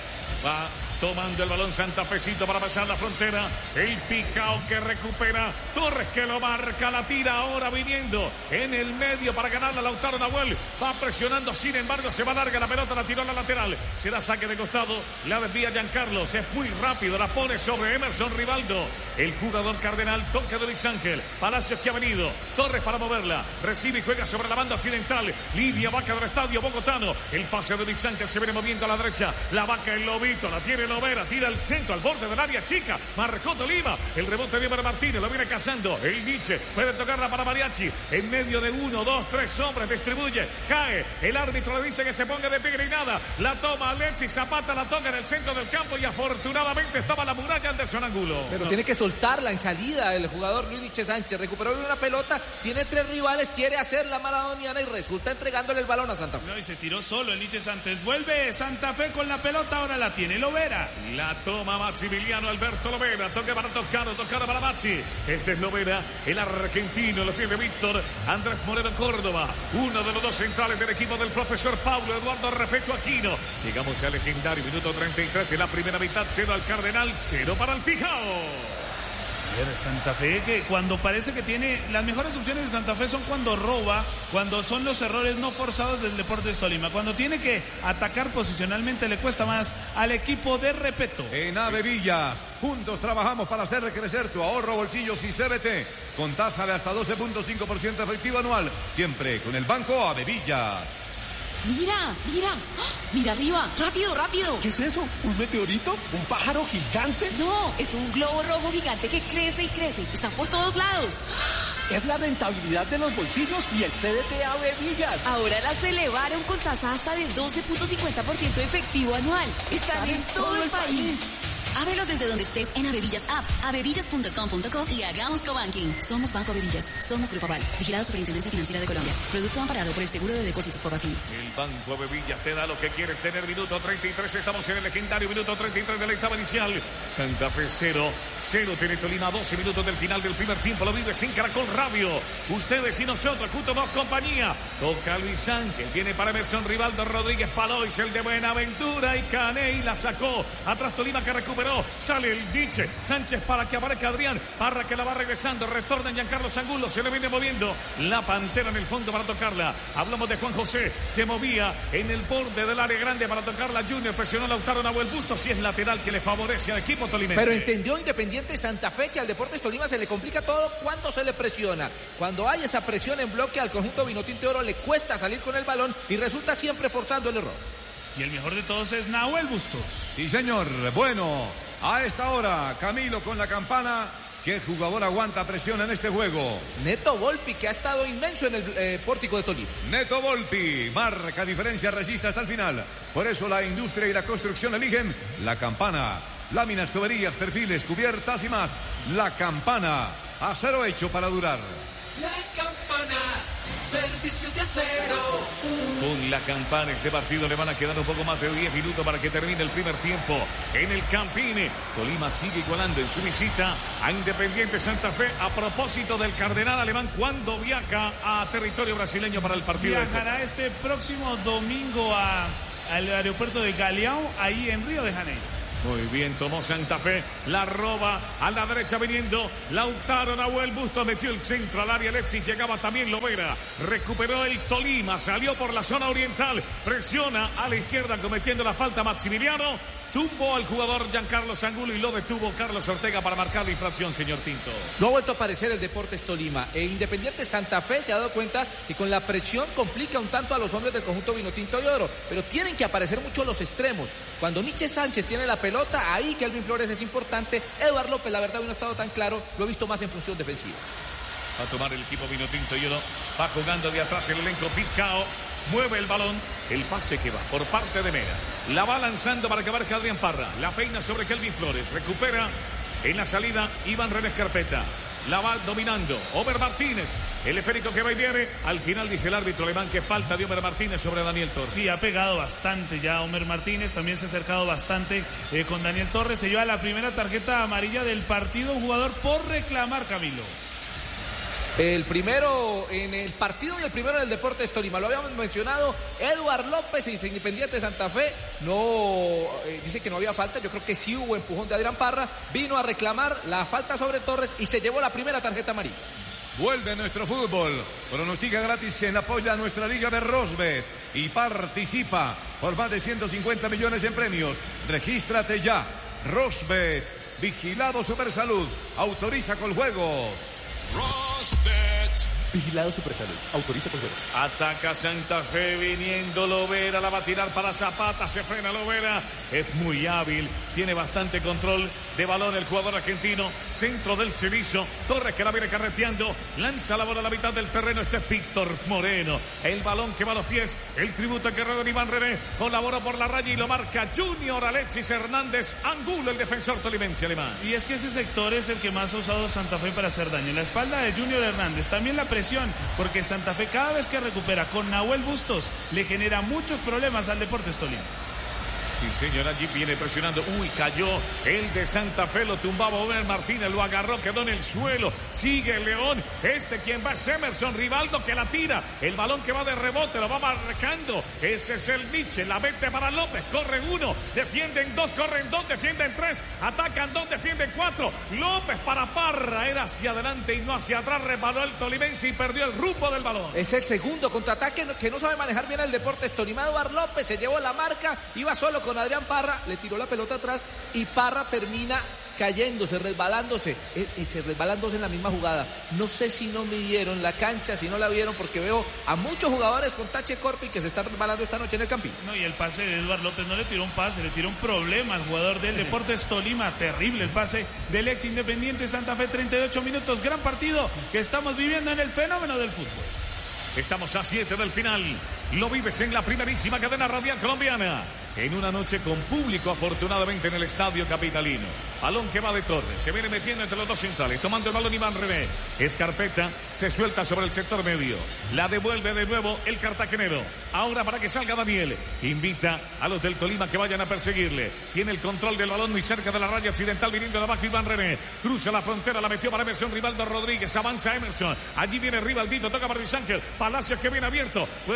Va tomando el balón Santafecito para pasar la frontera. El Picao que recupera. Torres que lo marca. La tira ahora viniendo en el medio para ganarla. Lautaro Nahuel va presionando. Sin embargo, se va larga la pelota. La tiró a la lateral. Se da saque de costado. La desvía Giancarlo. Es muy rápido. La pone sobre Emerson Rivaldo. El jugador cardenal. Toque de Luis Ángel. Palacios que ha venido. Torres para moverla. Recibe y juega sobre la banda occidental. Lidia Vaca del estadio bogotano. El pase de Luis Ángel se viene moviendo a la derecha. La Vaca, el Lobito. La tiene Lovera, tira al centro, al borde del área chica. Marcó Tolima. El rebote de Eber Martínez. Lo viene cazando. El Nietzsche puede tocarla para Mariachi. En medio de 1, 2, 3 hombres. Distribuye. Cae. El árbitro le dice que se ponga de pie y nada. La toma Alexis Zapata. La toca en el centro del campo. Y afortunadamente estaba la muralla Anderson Angulo. Pero tiene que soltarla en salida el jugador Luis Nietzsche Sánchez. Recuperó una pelota. Tiene 3 rivales. Quiere hacer la maradoniana y resulta entregándole el balón a Santa Fe. No, y se tiró solo el Nietzsche Sánchez. Vuelve Santa Fe con la pelota. Ahora la tiene Lovera. La toma Maximiliano Alberto Lovera. Toque para Toscano para Maxi. Este es Lovera, el argentino. Lo tiene Víctor Andrés Moreno Córdoba. Uno de los dos centrales del equipo del profesor Paulo Eduardo Repeto Aquino. Llegamos al legendario minuto 33 de la primera mitad. 0 al Cardenal, 0 para el Pijao. Santa Fe, que cuando parece que tiene las mejores opciones de Santa Fe son cuando roba, cuando son los errores no forzados del Deportes Tolima. Cuando tiene que atacar posicionalmente le cuesta más al equipo de Repeto. En Ave Villas, juntos trabajamos para hacer crecer tu ahorro, bolsillos y CBT con tasa de hasta 12.5% efectivo anual, siempre con el Banco Ave Villas. Mira, mira, mira arriba, rápido, rápido. ¿Qué es eso? ¿Un meteorito? ¿Un pájaro gigante? No, es un globo rojo gigante que crece y crece. Están por todos lados. Es la rentabilidad de los bolsillos y el CDT Ave Villas. Ahora las elevaron con tasa hasta del 12.50% efectivo anual. Están en todo el país. Ábrelos desde donde estés en Avevillas App, avevillas.com.co y hagamos cobanking. Somos Banco Avevillas, somos Grupo Aval, vigilado Superintendencia Financiera de Colombia. Producto amparado por el Seguro de Depósitos Pobafin. El Banco Avevillas te da lo que quieres tener. Minuto 33, estamos en el legendario minuto 33 de la etapa inicial. Santa Fe 0 tiene Tolima, 12 minutos del final del primer tiempo. Lo vives en Caracol Radio. Ustedes y nosotros, juntos dos compañía. Toca Luis Ángel, viene para Emerson Rivaldo Rodríguez Palois, el de Buenaventura y Caney la sacó. Atrás Tolima que recupera recuperó, sale el Nietzsche, Sánchez para que aparezca Adrián, Parra que la va regresando, retorna Giancarlo Angulo, se le viene moviendo la Pantera en el fondo para tocarla. Hablamos de Juan José, se movía en el borde del área grande para tocarla. Junior presionó a Lautaro Nahuel Bustos, si es lateral que le favorece al equipo tolimense. Pero entendió Independiente Santa Fe que al Deportes Tolima se le complica todo cuando se le presiona. Cuando hay esa presión en bloque al conjunto Vinotinto de Oro le cuesta salir con el balón y resulta siempre forzando el error. Y el mejor de todos es Nahuel Bustos. Sí, señor. Bueno, a esta hora, Camilo con la campana. ¿Qué jugador aguanta presión en este juego? Neto Volpi, que ha estado inmenso en el pórtico de Tolima. Neto Volpi, marca diferencia, resiste hasta el final. Por eso la industria y la construcción eligen la campana. Láminas, tuberías, perfiles, cubiertas y más. La campana, acero hecho para durar. La campana, servicio de acero. Con la campana este partido le van a quedar un poco más de 10 minutos para que termine el primer tiempo. En el Campín, Tolima sigue igualando en su visita a Independiente Santa Fe a propósito del Cardenal Alemán cuando viaja a territorio brasileño para el partido. Viajará este próximo domingo al aeropuerto de Galeão, ahí en Río de Janeiro. Muy bien, tomó Santa Fe, la roba a la derecha viniendo Lautaro Nahuel Bustos, metió el centro al área, Alexis, llegaba también Lovera, recuperó el Tolima, salió por la zona oriental, presiona a la izquierda cometiendo la falta Maximiliano, tumbó al jugador Giancarlo Angulo y lo detuvo Carlos Ortega para marcar la infracción, señor Pinto. No ha vuelto a aparecer el Deportes Tolima. Independiente Santa Fe se ha dado cuenta que con la presión complica un tanto a los hombres del conjunto Vinotinto de Oro, pero tienen que aparecer mucho los extremos. Cuando Nietzsche Sánchez tiene la pelota, ahí Kelvin Flores es importante. Eduard López, la verdad, no ha estado tan claro, lo he visto más en función defensiva. Va a tomar el equipo Vinotinto y Oro, va jugando de atrás el elenco Picao. Mueve el balón, el pase que va por parte de Mera. La va lanzando para que abarque Adrián Parra. La peina sobre Kelvin Flores. Recupera en la salida Iván René Escarpeta. La va dominando Omer Martínez. El esférico que va y viene. Al final dice el árbitro alemán que falta de Omer Martínez sobre Daniel Torres. Sí, ha pegado bastante ya Omer Martínez. También se ha acercado bastante con Daniel Torres. Se lleva la primera tarjeta amarilla del partido. Un jugador por reclamar, Camilo. El primero en el partido y el primero en el Deportes Tolima. Lo habíamos mencionado, Eduard López, Independiente de Santa Fe. No dice que no había falta. Yo creo que sí hubo empujón de Adrián Parra. Vino a reclamar la falta sobre Torres y se llevó la primera tarjeta amarilla. Vuelve nuestro fútbol. Pronostica gratis en apoyo a nuestra liga de Rosbet y participa por más de 150 millones en premios. Regístrate ya. Rosbet, vigilado Supersalud. Autoriza con juegos. Rosbet. Vigilado Supersalud. Autoriza con juegos. Ataca Santa Fe viniendo Lovera. La va a tirar para Zapata. Se frena Lovera. Es muy hábil. Tiene bastante control de balón el jugador argentino. Centro del Cevizo. Torres que la viene carreteando. Lanza la bola a la mitad del terreno. Este es Víctor Moreno. El balón que va a los pies. El tributo a Guerrero Iván René. Colabora por la raya y lo marca Junior Alexis Hernández Angulo, el defensor tolimense alemán. Y es que ese sector es el que más ha usado Santa Fe para hacer daño. En la espalda de Junior Hernández. También la presión, porque Santa Fe cada vez que recupera con Nahuel Bustos le genera muchos problemas al Deportes Tolima. Sí, señor, allí viene presionando. Uy, cayó el de Santa Fe, lo tumbaba Omer Martínez, lo agarró, quedó en el suelo. Sigue el León. Quien va es Emerson Rivaldo que la tira. El balón que va de rebote, lo va marcando. Ese es el Nietzsche, la mete para López. Corren uno, defienden dos, corren dos, defienden tres, atacan dos, defienden cuatro. López para Parra, era hacia adelante y no hacia atrás. Resbaló el tolimense y perdió el rumbo del balón. Es el segundo contraataque que no sabe manejar bien el Deportes Tolima. Eduard López se llevó la marca, iba solo con Adrián Parra, le tiró la pelota atrás y Parra termina cayéndose, resbalándose en la misma jugada. No sé si no midieron la cancha, si no la vieron, porque veo a muchos jugadores con tache corto y que se están resbalando esta noche en el Campín. No, y el pase de Eduard López no le tiró un pase, le tiró un problema al jugador del Deportes Tolima. Terrible el pase del ex Independiente Santa Fe. 38 minutos, gran partido que estamos viviendo en el fenómeno del fútbol. Estamos a 7 del final. Lo vives en la primerísima cadena radial colombiana. En una noche con público, afortunadamente, en el estadio capitalino. Balón que va de Torres. Se viene metiendo entre los dos centrales. Tomando el balón Iván René. Escarpeta se suelta sobre el sector medio. La devuelve de nuevo el cartagenero. Ahora para que salga Daniel. Invita a los del Tolima que vayan a perseguirle. Tiene el control del balón muy cerca de la raya occidental. Viniendo de abajo Iván René. Cruza la frontera. La metió para Emerson Rivaldo Rodríguez. Avanza Emerson. Allí viene Rivaldito. Toca para Luis Ángel. Palacios que viene abierto. Puede devolver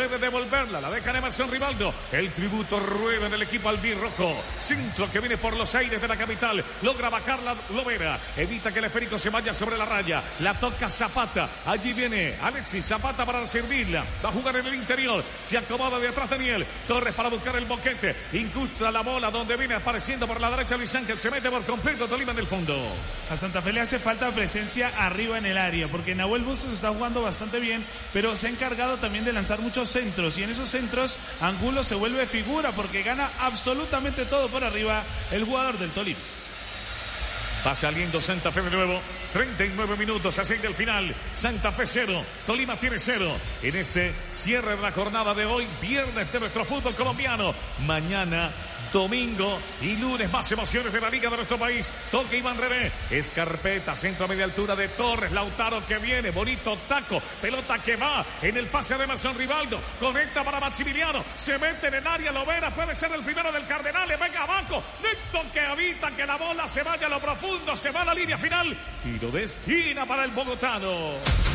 devolverla, la deja Emerson Rivaldo. El tributo rueda en el equipo albirrojo. Centro que viene por los aires de la capital. Logra bajarla Lovera. Evita que el esférico se vaya sobre la raya. La toca Zapata. Allí viene Alexis Zapata para servirla. Va a jugar en el interior. Se acomoda de atrás Daniel Torres para buscar el boquete. Incrusta la bola donde viene apareciendo por la derecha Luis Ángel. Se mete por completo Tolima en el fondo. A Santa Fe le hace falta presencia arriba en el área, porque Nahuel Bustos está jugando bastante bien, pero se ha encargado también de lanzar muchos centros, y en esos centros Angulo se vuelve figura porque gana absolutamente todo por arriba el jugador del Tolima. Va saliendo Santa Fe de nuevo. 39 minutos, así del final. Santa Fe 0, Tolima tiene 0. En este cierre de la jornada de hoy, viernes de nuestro fútbol colombiano. Mañana, domingo y lunes, más emociones de la liga de nuestro país. Toque Iván René. Escarpeta, centro a media altura de Torres. Lautaro que viene, bonito taco. Pelota que va en el pase de Emerson Rivaldo. Conecta para Maximiliano. Se mete en el área Lovera. Puede ser el primero del Cardenal. Le venga abajo. Necto que evita que la bola se vaya a lo profundo. Se va a la línea final. Tiro de esquina para el bogotano.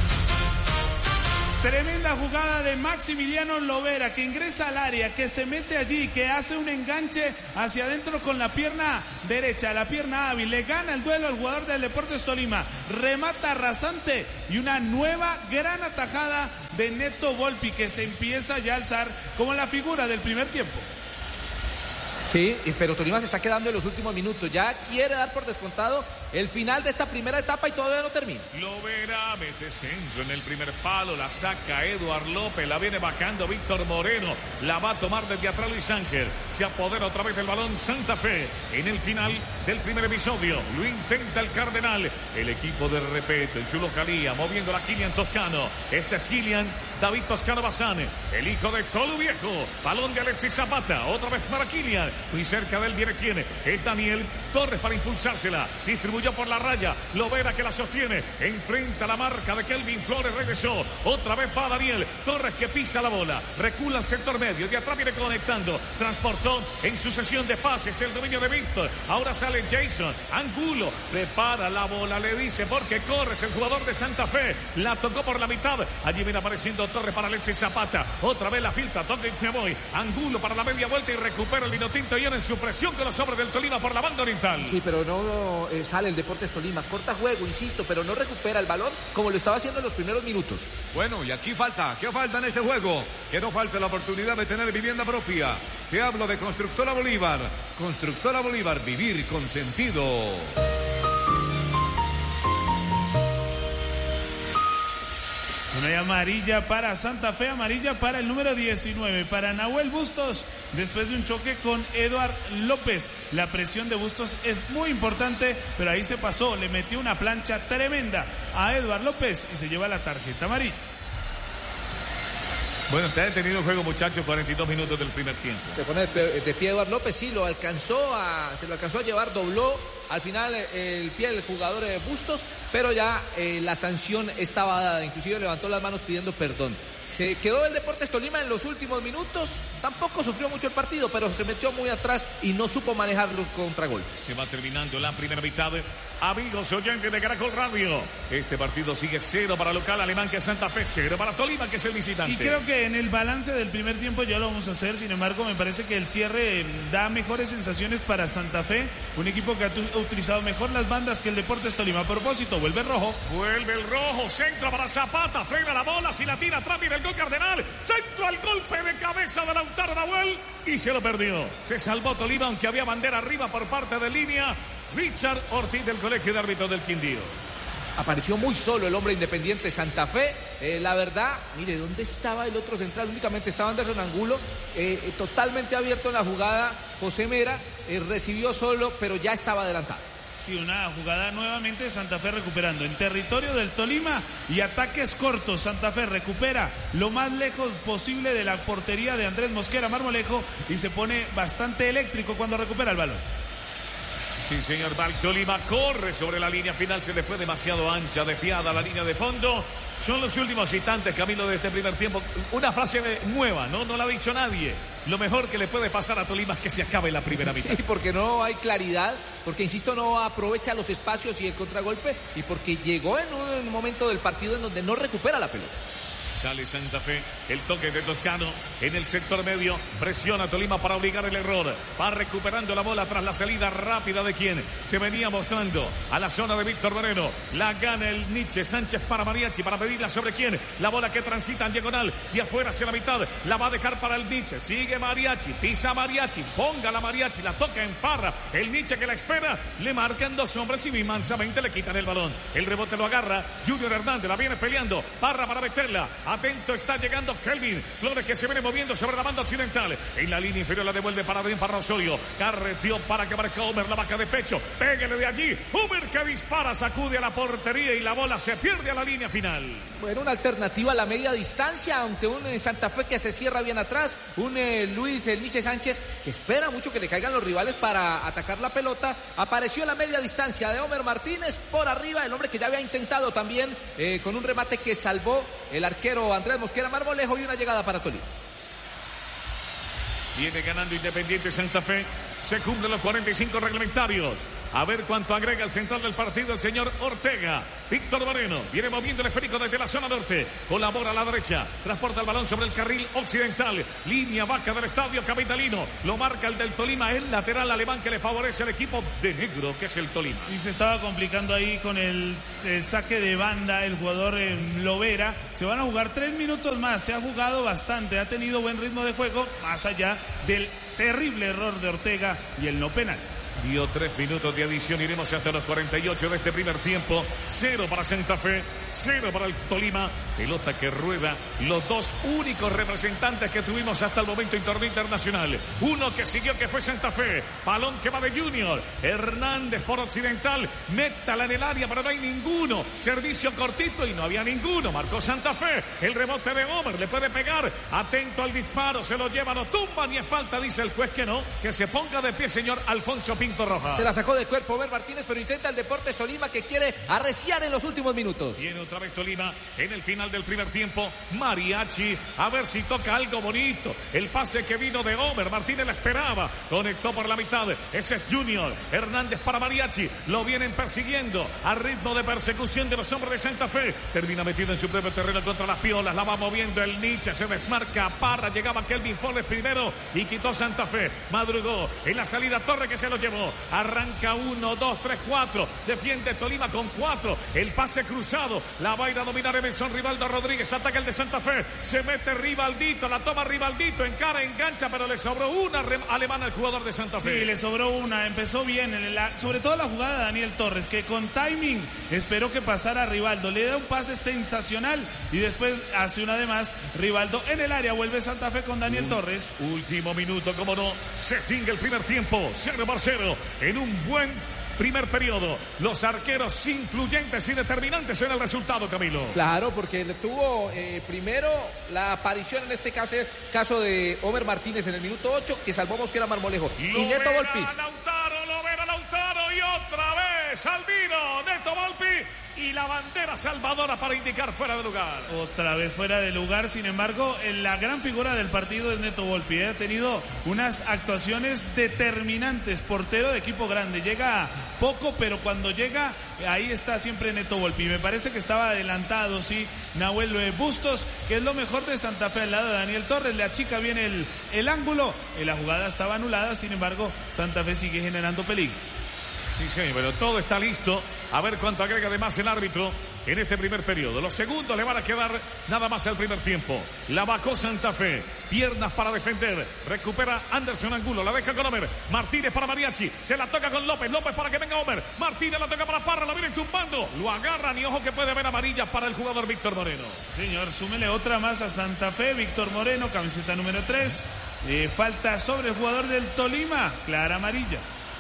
Tremenda jugada de Maximiliano Lovera, que ingresa al área, que se mete allí, que hace un enganche hacia adentro con la pierna derecha, la pierna hábil. Le gana el duelo al jugador del Deportes Tolima. Remata rasante y una nueva gran atajada de Neto Volpi, que se empieza ya a alzar como la figura del primer tiempo. Sí, pero Tolima se está quedando en los últimos minutos. Ya quiere dar por descontado el final de esta primera etapa y todavía no termina. Lovera mete centro en el primer palo, la saca Eduard López, la viene bajando Víctor Moreno, la va a tomar desde atrás Luis Ángel. Se apodera otra vez del balón Santa Fe en el final del primer episodio. Lo intenta el Cardenal, el equipo de Repeto en su localía, moviendo a Kilian Toscano. Este es Kilian David Toscano Bazán, el hijo de Tolu Viejo. Balón de Alexis Zapata, otra vez para Kilian. Muy cerca de él viene quien es Daniel Torres para impulsársela. Distribuyó por la raya. Lovera que la sostiene. Enfrenta la marca de Kelvin Flores. Regresó. Otra vez va Daniel Torres que pisa la bola. Recula al sector medio. De atrás viene conectando. Transportó en sucesión de pases el dominio de Víctor. Ahora sale Jason. Angulo prepara la bola. Le dice porque corres el jugador de Santa Fe. La tocó por la mitad. Allí viene apareciendo Torres para Alexis Zapata. Otra vez la filtra. Toque y me voy. Angulo para la media vuelta y recupera el Vinotinto y en su presión con los hombres del Tolima por la banda oriental. Sí, pero no sale el Deportes Tolima. Corta juego, insisto, pero no recupera el balón como lo estaba haciendo en los primeros minutos. Bueno, y aquí falta. ¿Qué falta en este juego? Que no falte la oportunidad de tener vivienda propia. Te hablo de Constructora Bolívar. Constructora Bolívar, vivir con sentido. Una hay amarilla para Santa Fe, amarilla para el número 19, para Nahuel Bustos, después de un choque con Eduard López. La presión de Bustos es muy importante, pero ahí se pasó, le metió una plancha tremenda a Eduard López y se lleva la tarjeta amarilla. Bueno, está detenido el juego, muchachos, 42 minutos del primer tiempo. Se pone de pie Eduard López, sí, se lo alcanzó a llevar, dobló al final el pie del jugador Bustos, pero ya la sanción estaba dada, inclusive levantó las manos pidiendo perdón. Se quedó el Deportes Tolima en los últimos minutos, tampoco sufrió mucho el partido, pero se metió muy atrás y no supo manejar los contragolpes. Se va terminando la primera mitad. Amigos oyentes de Caracol Radio, este partido sigue 0 para local alemán, que es Santa Fe, 0 para Tolima, que es el visitante. Y creo que en el balance del primer tiempo ya lo vamos a hacer, sin embargo me parece que el cierre da mejores sensaciones para Santa Fe, un equipo que ha utilizado mejor las bandas que el Deportes Tolima. A propósito, vuelve el rojo. Vuelve el rojo, centro para Zapata, frena la bola, si la tira atrás, viene el gol Cardenal, centro al golpe de cabeza de Lautaro Nahuel y se lo perdió. Se salvó Tolima, aunque había bandera arriba por parte de línea. Richard Ortiz del Colegio de Árbitros del Quindío. Apareció muy solo el hombre Independiente Santa Fe. La verdad, mire, ¿dónde estaba el otro central? Únicamente estaba Anderson Angulo, totalmente abierto en la jugada. José Mera recibió solo, pero ya estaba adelantado. Sí, una jugada nuevamente de Santa Fe recuperando en territorio del Tolima y ataques cortos. Santa Fe recupera lo más lejos posible de la portería de Andrés Mosquera Marmolejo y se pone bastante eléctrico cuando recupera el balón. Sí, señor. Tolima corre sobre la línea final, se le fue demasiado ancha, desviada la línea de fondo. Son los últimos instantes, Camilo, de este primer tiempo. Una frase nueva, no la ha dicho nadie. Lo mejor que le puede pasar a Tolima es que se acabe la primera mitad. Sí, porque no hay claridad, porque, insisto, no aprovecha los espacios y el contragolpe, y porque llegó en un momento del partido en donde no recupera la pelota. Sale Santa Fe, el toque de Toscano en el sector medio, presiona Tolima para obligar el error, va recuperando la bola tras la salida rápida de quien se venía mostrando a la zona de Víctor Moreno, la gana el Nietzsche, Sánchez para Mariachi, para pedirla sobre quién, la bola que transita en diagonal y afuera hacia la mitad, la va a dejar para el Nietzsche, sigue Mariachi, pisa Mariachi, ponga la Mariachi, la toca en Parra, el Nietzsche que la espera, le marcan dos hombres y mansamente le quitan el balón, el rebote lo agarra Junior Hernández, la viene peleando, Parra para meterla, atento está llegando Kelvin Flores que se viene moviendo sobre la banda occidental, en la línea inferior la devuelve para Adrián Parra Osorio, carreteó para que marque Homer, la baja de pecho, pégale de allí, Homer que dispara, sacude a la portería y la bola se pierde a la línea final. Bueno, una alternativa a la media distancia ante un Santa Fe que se cierra bien atrás, un Luis el Nietzsche Sánchez que espera mucho que le caigan los rivales para atacar la pelota, apareció la media distancia de Homer Martínez por arriba, el hombre que ya había intentado también con un remate que salvó el arquero Andrés Mosquera Marmolejo y una llegada para Tolima. Viene ganando Independiente Santa Fe. Se cumplen los 45 reglamentarios. A ver cuánto agrega el central del partido, el señor Ortega. Víctor Moreno viene moviendo el esférico desde la zona norte. Colabora a la derecha. Transporta el balón sobre el carril occidental. Línea baja del estadio capitalino. Lo marca el del Tolima, el lateral alemán que le favorece al equipo de negro, que es el Tolima. Y se estaba complicando ahí con el saque de banda el jugador Lovera. Se van a jugar 3 minutos más. Se ha jugado bastante. Ha tenido buen ritmo de juego, más allá del terrible error de Ortega y el no penal. Dio 3 minutos de adición, iremos hasta los 48 de este primer tiempo. 0 para Santa Fe, 0 para el Tolima. Pelota que rueda, los dos únicos representantes que tuvimos hasta el momento en torneo internacional. Uno que siguió, que fue Santa Fe. Balón que va de Junior. Hernández por occidental, métala en el área, pero no hay ninguno. Servicio cortito y no había ninguno. Marcó Santa Fe. El rebote de Homer, le puede pegar. Atento al disparo, se lo lleva, lo tumba, ni es falta, dice el juez que no. Que se ponga de pie, señor Alfonso Pinto Roja. Se la sacó de cuerpo Homer Martínez, pero intenta el Deportes Tolima que quiere arreciar en los últimos minutos. Viene otra vez Tolima en el final del primer tiempo. Mariachi, a ver si toca algo bonito. El pase que vino de Homer Martínez la esperaba. Conectó por la mitad. Ese es Junior. Hernández para Mariachi. Lo vienen persiguiendo a ritmo de persecución de los hombres de Santa Fe. Termina metido en su propio terreno contra las piolas. La va moviendo el Nietzsche. Se desmarca Parra. Llegaba Kelvin Flores primero y quitó Santa Fe. Madrugó en la salida Torre que se lo llevó. Arranca 1, 2, 3, 4. Defiende Tolima con 4. El pase cruzado. La va a ir a dominar Emerson Rivaldo Rodríguez. Ataca el de Santa Fe. Se mete Rivaldito. La toma Rivaldito. Encara, engancha, pero le sobró una alemana al jugador de Santa Fe. Sí, le sobró una. Empezó bien. Sobre todo la jugada de Daniel Torres, que con timing esperó que pasara a Rivaldo. Le da un pase sensacional y después hace una de más. Rivaldo en el área. Vuelve Santa Fe con Daniel Torres. Último minuto, como no. Se extingue el primer tiempo. 0-0. En un buen primer periodo, los arqueros influyentes y determinantes en el resultado, Camilo. Claro, porque tuvo primero la aparición en este caso de Homer Martínez en el minuto 8, que salvó Mosquera Marmolejo. Y Neto Volpi. Lautaro y otra vez Albino, Neto Volpi. Y la bandera salvadora para indicar fuera de lugar. Otra vez fuera de lugar, sin embargo, la gran figura del partido es Neto Volpi. Ha tenido unas actuaciones determinantes, portero de equipo grande. Llega poco, pero cuando llega, ahí está siempre Neto Volpi. Me parece que estaba adelantado, sí, Nahuel Bustos, que es lo mejor de Santa Fe al lado de Daniel Torres. Le achica bien el ángulo. La jugada estaba anulada, sin embargo, Santa Fe sigue generando peligro. Sí, sí, pero todo está listo. A ver cuánto agrega además el árbitro en este primer periodo. Los segundos le van a quedar nada más al primer tiempo. La vacó Santa Fe. Piernas para defender. Recupera Anderson Angulo. La deja con Homer. Martínez para Mariachi. Se la toca con López. López para que venga Homer. Martínez la toca para Parra. La viene tumbando. Lo agarran y ojo que puede haber amarilla para el jugador Víctor Moreno. Señor, súmele otra más a Santa Fe. Víctor Moreno, camiseta número 3. Falta sobre el jugador del Tolima. Clara amarilla.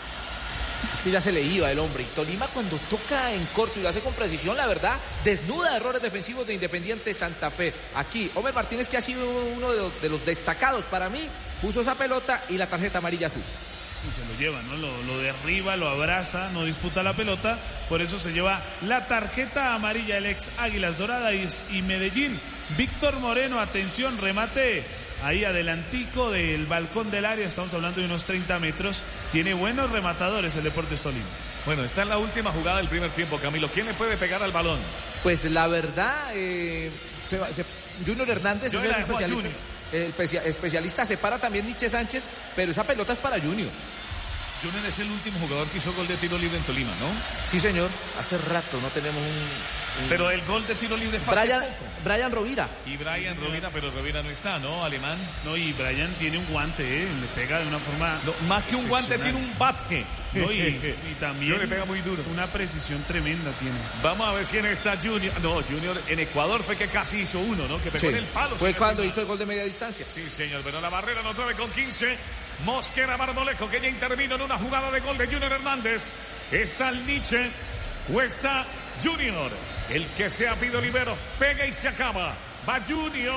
Es que ya se le iba el hombre. Y Tolima, cuando toca en corto y lo hace con precisión, la verdad, desnuda errores defensivos de Independiente Santa Fe. Aquí, Homer Martínez, que ha sido uno de los destacados para mí, puso esa pelota y la tarjeta amarilla justa. Y se lo lleva, ¿no? Lo derriba, lo abraza, no disputa la pelota. Por eso se lleva la tarjeta amarilla el ex Águilas Doradas y Medellín. Víctor Moreno, atención, remate ahí adelantico del balcón del área, estamos hablando de unos 30 metros. Tiene buenos rematadores el Deportes Tolima. Bueno, está en la última jugada del primer tiempo, Camilo. ¿Quién le puede pegar al balón? Pues la verdad, Junior Hernández es el especialista, se para también Nietzsche Sánchez, pero esa pelota es para Junior. Junior es el último jugador que hizo gol de tiro libre en Tolima, ¿no? Sí, señor. Hace rato no tenemos Pero el gol de tiro libre es fácil. Brian Rovira. Y Brian Rovira, pero Rovira no está, ¿no? Alemán. No, y Brian tiene un guante, le pega de una forma más que un guante, tiene un bate. No, y también le pega muy duro. Una precisión tremenda tiene. Vamos a ver si en esta Junior. No, Junior en Ecuador fue que casi hizo uno, ¿no? Que pegó en el palo. Fue cuando hizo el gol de media distancia. Sí, señor, pero la barrera no 9:15. Mosquera Marmolejo, que ya intervino en una jugada de gol de Junior Hernández. Está el Nietzsche o está Junior. El que sea Pido Libero, pega y se acaba. Va Junior.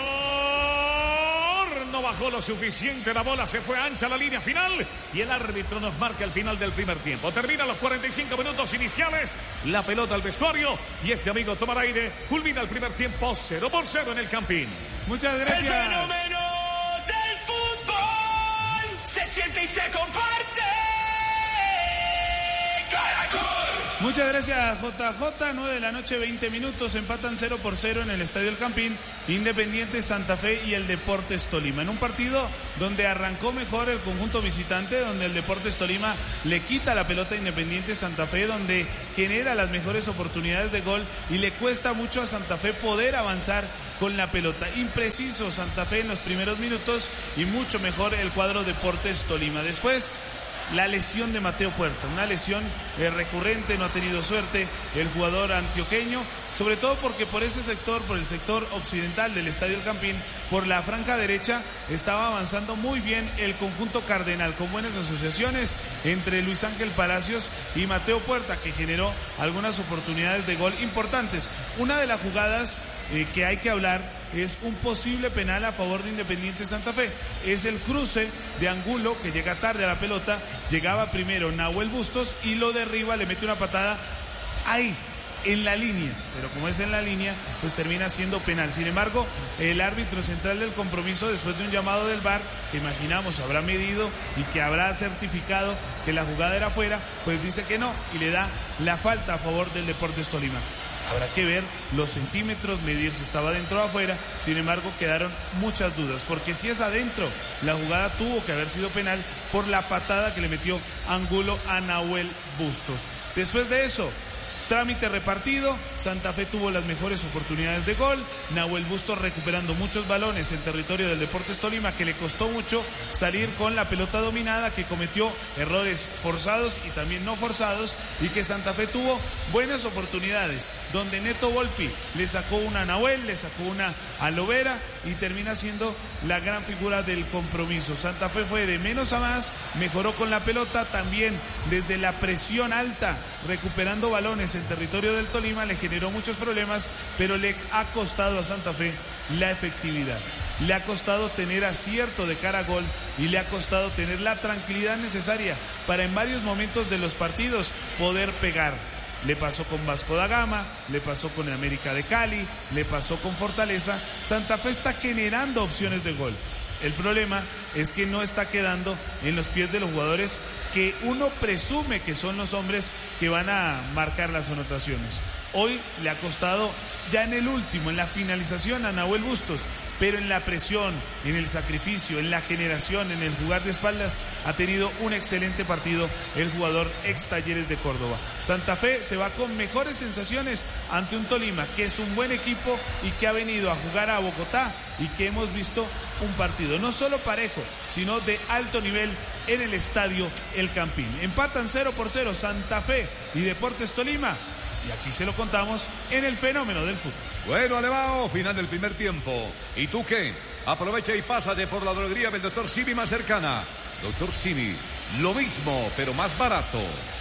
No bajó lo suficiente, la bola se fue ancha la línea final y el árbitro nos marca el final del primer tiempo. Termina los 45 minutos iniciales, la pelota al vestuario y este amigo toma aire. Culmina el primer tiempo 0-0 en el Campín. Muchas gracias. El fenómeno del fútbol se siente y se comparte. Caracol. Muchas gracias, JJ. 9 de la noche, 20 minutos. Empatan 0-0 en el Estadio El Campín. Independiente Santa Fe y el Deportes Tolima. En un partido donde arrancó mejor el conjunto visitante, donde el Deportes Tolima le quita la pelota a Independiente Santa Fe, donde genera las mejores oportunidades de gol y le cuesta mucho a Santa Fe poder avanzar con la pelota. Impreciso Santa Fe en los primeros minutos y mucho mejor el cuadro Deportes Tolima. Después, la lesión de Mateo Puerta, una lesión recurrente, no ha tenido suerte el jugador antioqueño, sobre todo porque por ese sector, por el sector occidental del Estadio El Campín, por la franja derecha, estaba avanzando muy bien el conjunto cardenal, con buenas asociaciones entre Luis Ángel Palacios y Mateo Puerta, que generó algunas oportunidades de gol importantes. Una de las jugadas que hay que hablar es un posible penal a favor de Independiente Santa Fe. Es el cruce de Angulo, que llega tarde a la pelota, llegaba primero Nahuel Bustos y lo derriba, le mete una patada ahí, en la línea, pero como es en la línea, pues termina siendo penal. Sin embargo, el árbitro central del compromiso, después de un llamado del VAR, que imaginamos habrá medido y que habrá certificado que la jugada era fuera, pues dice que no y le da la falta a favor del Deportes Tolima. Habrá que ver los centímetros, medir si estaba adentro o afuera. Sin embargo, quedaron muchas dudas, porque si es adentro, la jugada tuvo que haber sido penal por la patada que le metió Angulo a Nahuel Bustos. Después de eso, trámite repartido, Santa Fe tuvo las mejores oportunidades de gol, Nahuel Bustos recuperando muchos balones en territorio del Deportes Tolima, que le costó mucho salir con la pelota dominada, que cometió errores forzados y también no forzados, y que Santa Fe tuvo buenas oportunidades, donde Neto Volpi le sacó una a Nahuel, le sacó una a Lovera y termina siendo la gran figura del compromiso. Santa Fe fue de menos a más, mejoró con la pelota, también desde la presión alta, recuperando balones en territorio del Tolima, le generó muchos problemas, pero le ha costado a Santa Fe la efectividad. Le ha costado tener acierto de cara a gol y le ha costado tener la tranquilidad necesaria para en varios momentos de los partidos poder pegar. Le pasó con Vasco da Gama, le pasó con América de Cali, le pasó con Fortaleza. Santa Fe está generando opciones de gol. El problema es que no está quedando en los pies de los jugadores que uno presume que son los hombres que van a marcar las anotaciones. Hoy le ha costado ya en el último, en la finalización a Nahuel Bustos, pero en la presión, en el sacrificio, en la generación, en el jugar de espaldas, ha tenido un excelente partido el jugador ex Talleres de Córdoba. Santa Fe se va con mejores sensaciones ante un Tolima que es un buen equipo y que ha venido a jugar a Bogotá y que hemos visto un partido no solo parejo, sino de alto nivel en el Estadio El Campín. Empatan 0-0 Santa Fe y Deportes Tolima. Y aquí se lo contamos en el fenómeno del fútbol. Bueno, Alevao, final del primer tiempo. ¿Y tú qué? Aprovecha y pásate por la droguería del Dr. Simi más cercana. Dr. Simi, lo mismo, pero más barato.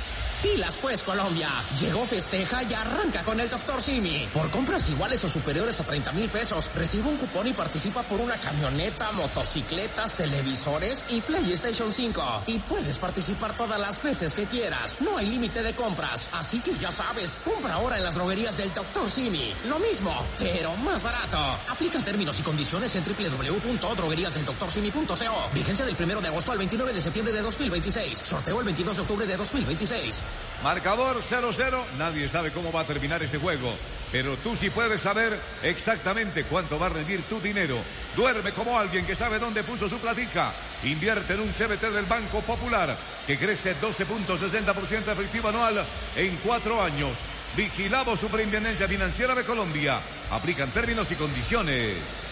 Pilas pues, Colombia. Llegó, festeja y arranca con el Dr. Simi. Por compras iguales o superiores a 30,000 pesos, recibe un cupón y participa por una camioneta, motocicletas, televisores y PlayStation 5. Y puedes participar todas las veces que quieras. No hay límite de compras. Así que ya sabes, compra ahora en las droguerías del Dr. Simi. Lo mismo, pero más barato. Aplica términos y condiciones en www.drogueriasdeldoctorsimi.co. Vigencia del 1 de agosto al 29 de septiembre de 2026. Sorteo el 22 de octubre de 2026. Marcador 0-0. Nadie sabe cómo va a terminar este juego, pero tú sí puedes saber exactamente cuánto va a rendir tu dinero. Duerme como alguien que sabe dónde puso su platica. Invierte en un CBT del Banco Popular que crece 12.60% efectivo anual en 4 años. Vigilamos Superintendencia Financiera de Colombia. Aplican términos y condiciones.